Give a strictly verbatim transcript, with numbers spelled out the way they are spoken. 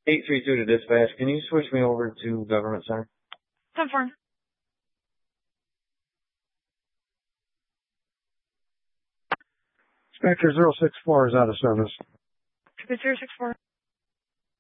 eight three two to dispatch. Can you switch me over to Government Center? ten four. Spectre zero six four is out of service. Spectre zero six four.